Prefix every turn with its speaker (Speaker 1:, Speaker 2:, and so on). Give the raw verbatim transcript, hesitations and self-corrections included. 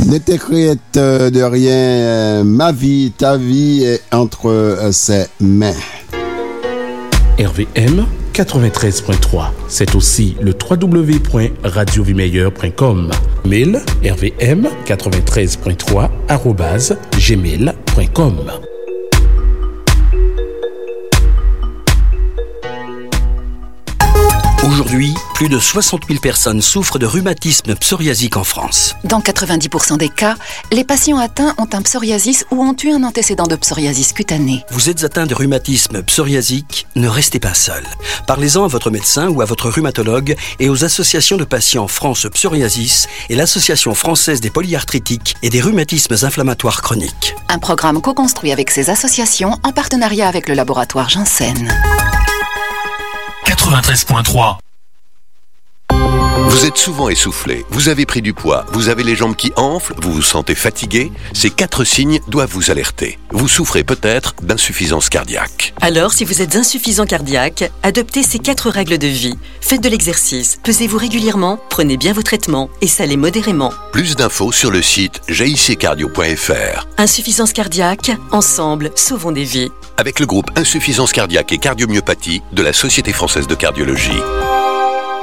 Speaker 1: Ne t'inquiète de rien, ma vie, ta vie est entre ses mains.
Speaker 2: R V M quatre-vingt-treize point trois. C'est aussi le w w w point radio vie meilleure point com. Mail r v m quatre-vingt-treize point trois arobase gmail point com.
Speaker 3: Aujourd'hui, plus de soixante mille personnes souffrent de rhumatisme psoriasique en France.
Speaker 4: Dans quatre-vingt-dix pour cent des cas, les patients atteints ont un psoriasis ou ont eu un antécédent de psoriasis cutanée.
Speaker 3: Vous êtes atteint de rhumatisme psoriasique, ne restez pas seul. Parlez-en à votre médecin ou à votre rhumatologue et aux associations de patients France Psoriasis et l'Association française des polyarthritiques et des rhumatismes inflammatoires chroniques.
Speaker 4: Un programme co-construit avec ces associations en partenariat avec le laboratoire Janssen.
Speaker 5: quatre-vingt-treize point trois.
Speaker 6: Vous êtes souvent essoufflé, vous avez pris du poids, vous avez les jambes qui enflent, vous vous sentez fatigué. Ces quatre signes doivent vous alerter. Vous souffrez peut-être d'insuffisance cardiaque.
Speaker 7: Alors, si vous êtes insuffisant cardiaque, adoptez ces quatre règles de vie. Faites de l'exercice, pesez-vous régulièrement, prenez bien vos traitements et salez modérément.
Speaker 6: Plus d'infos sur le site g i c cardio point f r.
Speaker 7: Insuffisance cardiaque, ensemble, sauvons des vies.
Speaker 6: Avec le groupe Insuffisance cardiaque et cardiomyopathie de la Société française de cardiologie.